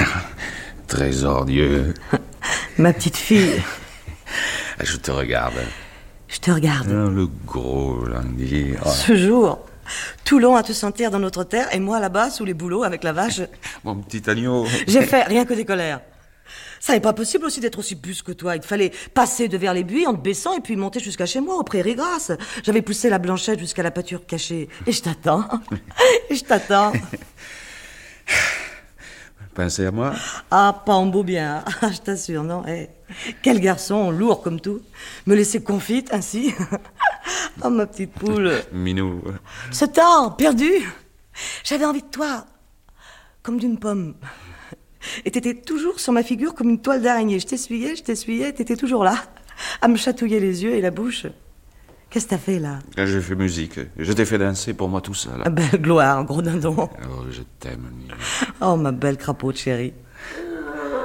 Trésor Dieu. Ma petite fille. Je te regarde. Je te regarde. Le gros languier. Oh. Ce jour, Toulon à te sentir dans notre terre et moi là-bas sous les bouleaux avec la vache. Mon petit agneau. J'ai fait rien que des colères. Ça n'est pas possible aussi d'être aussi puce que toi. Il te fallait passer devers les buis en te baissant et puis monter jusqu'à chez moi, aux prairies grasses. J'avais poussé la blanchette jusqu'à la pâture cachée. Et je t'attends. Et je t'attends. Pensez à moi? Ah, pas en beau bien. Je t'assure, non. Quel garçon, lourd comme tout. Me laisser confite ainsi. Oh, ma petite poule. Minou. Ce temps, perdu. J'avais envie de toi. Comme d'une pomme. Et t'étais toujours sur ma figure comme une toile d'araignée. Je t'essuyais, t'étais toujours là, à me chatouiller les yeux et la bouche. Qu'est-ce que t'as fait, là? J'ai fait musique. Je t'ai fait danser pour moi tout seul. Belle gloire, gros dindon. Oh, je t'aime, Nina. Oh, ma belle crapaud de chérie.